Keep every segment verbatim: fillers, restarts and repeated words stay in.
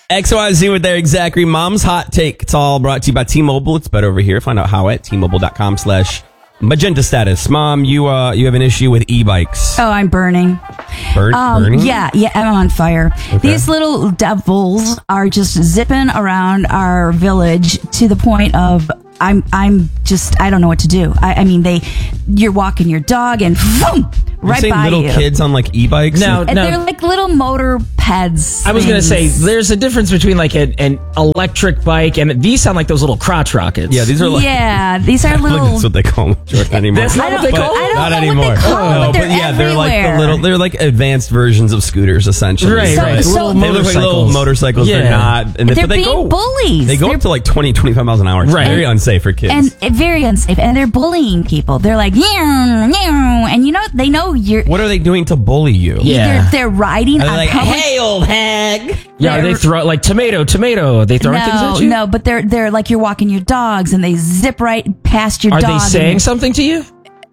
X Y Z with their Zachary Mom's Hot Take. It's all brought to you by T-Mobile. It's better over here. Find out how at T-Mobile.com slash magenta status. Mom, you uh, you have an issue with e-bikes. Oh, I'm burning. Burn, Um, burning? yeah, yeah, I'm on fire. Okay. These little devils are just zipping around our village to the point of I'm I'm just I don't know what to do. I, I mean, they you're walking your dog and boom, You're right saying by little you. kids on like e-bikes? Now, And now they're like little motor peds. I was going to say, things. there's a difference between like a, an electric bike and these sound like those little crotch rockets. Yeah, these are like... yeah, these are I think little. that's what they call them. Jordan, anymore. That's not I what they don't- call I them? don't Not know anymore. what they call them, Oh, but they're yeah, they're like the everywhere. little, they're like advanced versions of scooters, essentially. Right, So- right. so- little They look like little motorcycles. Yeah. They're not. And they, They're but they being go, bullies. They go They're- up to like twenty, twenty-five miles an hour. It's Right. very unsafe for kids. and uh, very unsafe, and they're bullying people. They're like, meow, meow, and you know they know you're. what are they doing to bully you? Yeah. They're, they're riding Are they on like, public. hey, old hag? Yeah, are they They're- throw like tomato, tomato. Are they throwing things no, at you? no, but they're they're like you're walking your dogs, and they zip right past your Are dog. they and- saying something to you?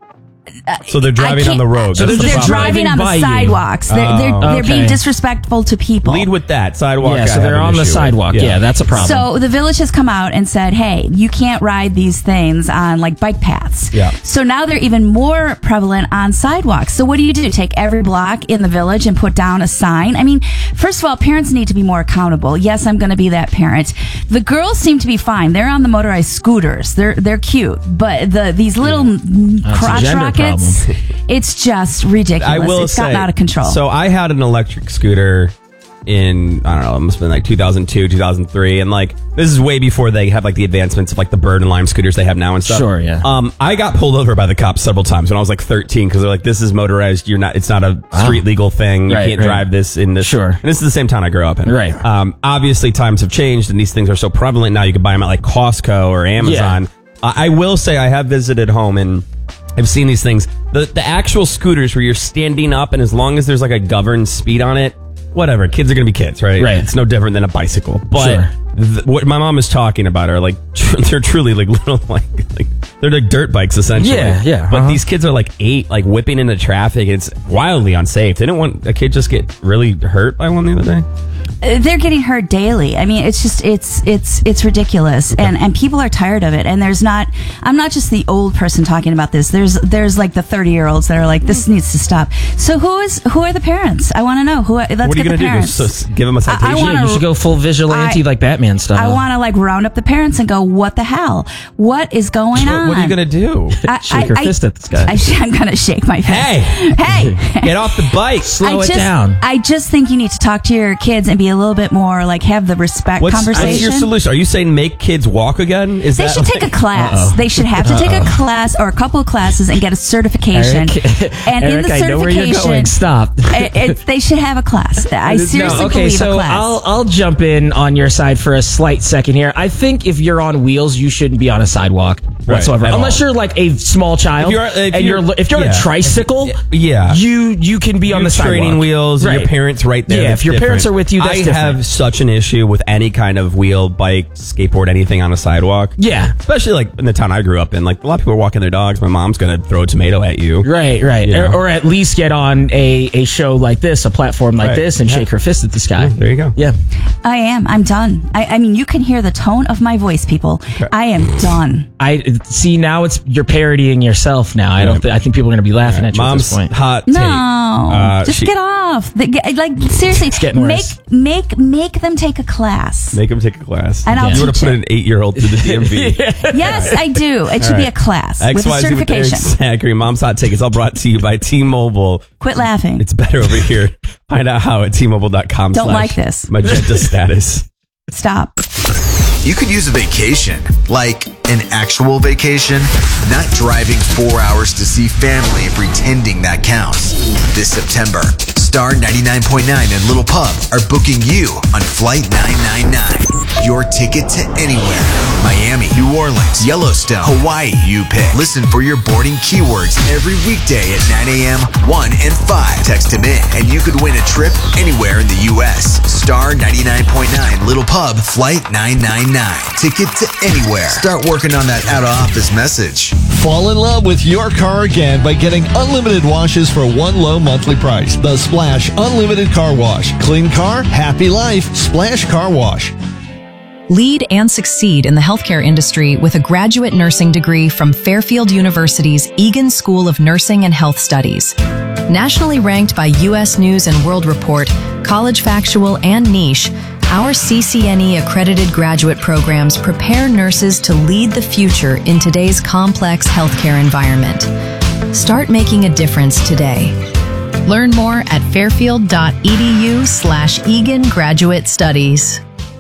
So they're I driving on can't- the road. So That's they're the They're just problem. driving on by the you. sidewalks. They're they're, Oh, they're okay. being disrespectful to people. Lead with that. Sidewalk. Yeah, I so have they're an on the issue with. sidewalk. Yeah, that's a problem. So the village has come out and said, hey, you can't ride these things on like bike paths. Yeah. So now they're even more prevalent on sidewalks. So what do you do? Take every block in the village and put down a sign? I mean, first of all, parents need to be more accountable. Yes, I'm going to be that parent. The girls seem to be fine. They're on the motorized scooters. They're they're cute. But the these little mm, That's a crotch gender rockets, it's just ridiculous. I will it's say, gotten out of control. So I had an electric scooter in, I don't know, it must have been like two thousand two, two thousand three. And like, this is way before they have like the advancements of like the Bird and Lime scooters they have now and stuff. Sure, yeah. Um, I got pulled over by the cops several times when I was like thirteen because they're like, this is motorized. You're not, it's not a street legal thing. You Right, can't right. drive this in this. Sure. And this is the same town I grew up in. Right. Um, obviously times have changed and these things are so prevalent now. You can buy them at like Costco or Amazon. Uh, I will say I have visited home and I've seen these things. The the actual scooters where you're standing up and as long as there's like a governed speed on it, whatever. Kids are going to be kids, right? Right. It's no different than a bicycle. But Sure. th- what my mom is talking about are like, tr- they're truly like little, like, like, they're like dirt bikes essentially. Yeah, yeah, But uh-huh. these kids are like eight, like whipping into traffic. It's wildly unsafe. They didn't want a kid just get really hurt by one the other day. Uh, they're getting hurt daily. I mean, it's just it's it's it's ridiculous, and and people are tired of it. And there's not. I'm not just the old person talking about this. There's there's like the thirty year olds that are like, this needs to stop. So who is who are the parents? I want to know who. Let's what are you get going the to do? parents. Just, just give them a I- I citation? wanna- Yeah, you should go full vigilante I- like Batman style. I want to like round up the parents and go, what the hell? What is going on? what are you going to do? I, Shake your fist at this guy. I, sh- I'm gonna shake my fist. Hey! hey! Get off the bike. Slow I it just, down. I just think you need to talk to your kids and be a little bit more like have the respect What's, conversation. what's your solution? Are you saying make kids walk again? Is They that should take a like- class. Uh-oh. They should have to take a class or a couple of classes and get a certification. Eric, and in Eric, the I know where you're certification, going. Stop. it, it, they should have a class. I seriously no, okay, believe so a class. I'll I'll jump in on your side for a slight second here. I think if you're on wheels, you shouldn't be on a sidewalk whatsoever, at unless all. you're like a small child If you're- if and you're, you're- if you're on yeah. a tricycle, Yeah. you you can be on You're the sidewalk. training wheels and Right. your parents right there. Yeah, that's if your parents different. are with you, that's I different. have such an issue with any kind of wheel, bike, skateboard, anything on a sidewalk. Yeah. Especially like in the town I grew up in. Like a lot of people are walking their dogs. My mom's going to throw a tomato at you. Right, right. Yeah. Or, or at least get on a, a show like this, a platform like Right. this, and Yeah. shake her fist at this guy. There you go. Yeah. I am. I'm done. I, I mean, you can hear the tone of my voice, people. I am done. I see now. It's you're parodying yourself now. I don't. Th- I think people are going to be laughing at you Mom's at this point. hot take. No, Uh, just she- get off. The, get, like seriously, getting make worse. make make them take a class. Make them take a class. And I'll you want teach to put it. an eight-year-old through the D M V. Yes, I do. It should be a class with a X Y Z with Eric certification. Zachary. Mom's hot take. It's all brought to you by T-Mobile. Quit laughing. It's better over here. Find out how at T-Mobile dot com. Don't like this. Magenta status. Stop. You could use a vacation, like an actual vacation, not driving four hours to see family and pretending that counts. This September, Star ninety-nine point nine and Little Pub are booking you on Flight nine ninety-nine. Your ticket to anywhere. Miami, New Orleans, Yellowstone, Hawaii, you pick. Listen for your boarding keywords every weekday at nine a.m., one, and five. Text them in, and you could win a trip anywhere in the U S. Star ninety-nine point nine Little Pub, Flight nine nine nine. Ticket to anywhere. Start working on that out-of-office message. Fall in love with your car again by getting unlimited washes for one low monthly price. The Splash Unlimited Car Wash. Clean car, happy life. Splash Car Wash. Lead and succeed in the healthcare industry with a graduate nursing degree from Fairfield University's Egan School of Nursing and Health Studies. Nationally ranked by U S News and World Report, College Factual, and Niche, our C C N E accredited graduate programs prepare nurses to lead the future in today's complex healthcare environment. Start making a difference today. Learn more at fairfield.edu slash Egan Graduate Studies.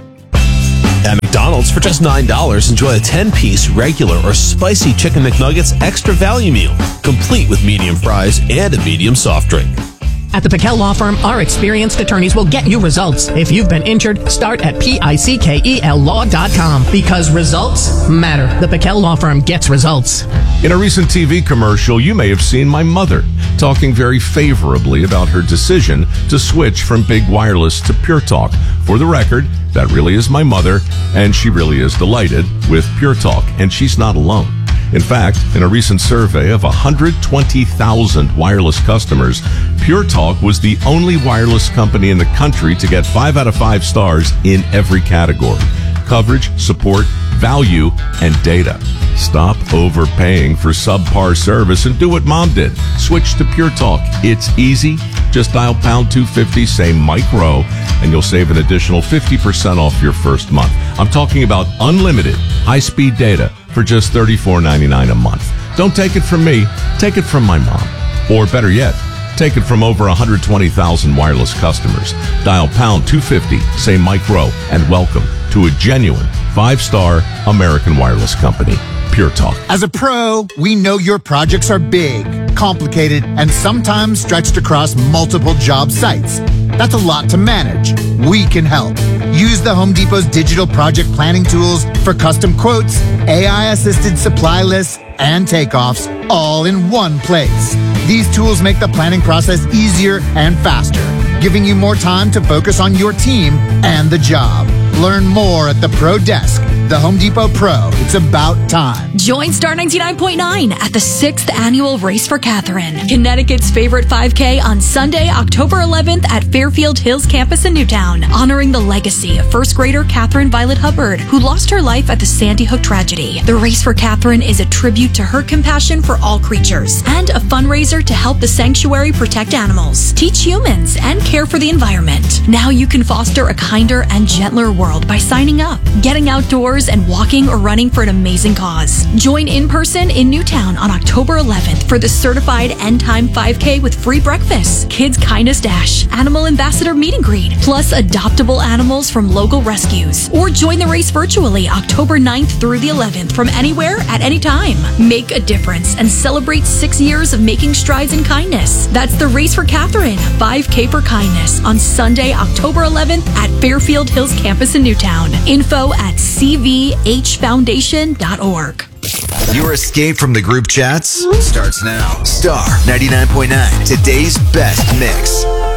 At McDonald's, for just nine dollars, enjoy a ten-piece regular or spicy Chicken McNuggets extra value meal, complete with medium fries and a medium soft drink. At the Pickell Law Firm, our experienced attorneys will get you results. If you've been injured, start at P I C K E L law dot com because results matter. The Pickell Law Firm gets results. In a recent T V commercial, you may have seen my mother talking very favorably about her decision to switch from Big Wireless to Pure Talk. For the record, that really is my mother, and she really is delighted with Pure Talk, and she's not alone. In fact, in a recent survey of one hundred twenty thousand wireless customers, Pure Talk was the only wireless company in the country to get five out of five stars in every category: coverage, support, value, and data. Stop overpaying for subpar service and do what Mom did. Switch to Pure Talk. It's easy. Just dial pound two fifty, say Mike Rowe, and you'll save an additional fifty percent off your first month. I'm talking about unlimited high-speed data for just thirty-four ninety-nine a month. Don't take it from me. Take it from my mom. Or better yet, take it from over one hundred twenty thousand wireless customers. Dial pound two fifty, say Mike Rowe, and welcome to a genuine five-star American wireless company. Pure Talk. As a pro, we know your projects are big, complicated, and sometimes stretched across multiple job sites. That's a lot to manage. We can help. Use the Home Depot's digital project planning tools for custom quotes, A I-assisted supply lists, and takeoffs, all in one place. These tools make the planning process easier and faster, giving you more time to focus on your team and the job. Learn more at the Pro Desk. The Home Depot Pro. It's about time. Join Star ninety-nine point nine at the sixth Annual Race for Catherine, Connecticut's favorite five K on Sunday, October eleventh at Fairfield Hills campus in Newtown, honoring the legacy of first grader Catherine Violet Hubbard, who lost her life at the Sandy Hook tragedy. The Race for Catherine is a tribute to her compassion for all creatures and a fundraiser to help the sanctuary protect animals, teach humans, and care for the environment. Now you can foster a kinder and gentler world by signing up, getting outdoors, and walking or running for an amazing cause. Join in person in Newtown on October eleventh for the certified End Time five K with free breakfast, Kids Kindness Dash, Animal Ambassador Meet and Greet, plus adoptable animals from local rescues. Or join the race virtually October ninth through the eleventh from anywhere at any time. Make a difference and celebrate six years of making strides in kindness. That's the Race for Catherine, five K for Kindness on Sunday, October eleventh at Fairfield Hills campus in Newtown. Info at C V H foundation dot org. Your escape from the group chats starts now. Star ninety-nine point nine, today's best mix.